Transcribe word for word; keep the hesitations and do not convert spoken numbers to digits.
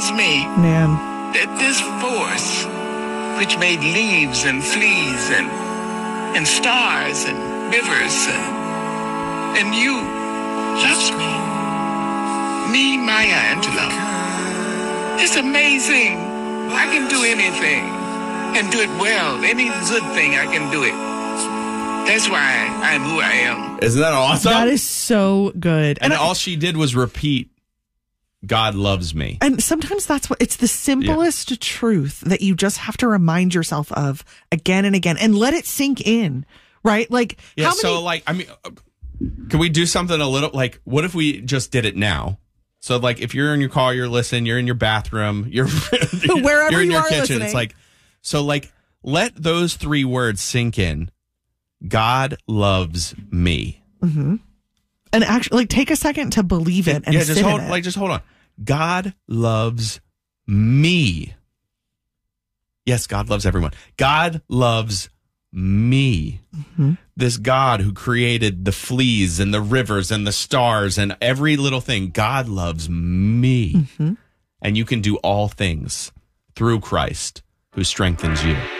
tells me Man. that this force, which made leaves and fleas and and stars and rivers and and you, loves me. Me, Maya Angelou. It's amazing. I can do anything and do it well. Any good thing, I can do it. That's why I'm who I am. Isn't that awesome? That is so good. And, And I- all she did was repeat, God loves me. And sometimes that's what it's the simplest yeah. truth that you just have to remind yourself of again and again and let it sink in, right? Like, yeah, how many? So, like, I mean, can we do something a little like, what if we just did it now? So, like, if you're in your car, you're listening, you're in your bathroom, you're wherever you're in you your are kitchen. listening. It's like, so, like, let those three words sink in. God loves me. Mm-hmm. And actually, like, take a second to believe it and yeah, sit just hold, in it. like, just hold on. God loves me. Yes, God loves everyone. God loves me. Mm-hmm. This God who created the fleas and the rivers and the stars and every little thing. God loves me. Mm-hmm. And you can do all things through Christ who strengthens you.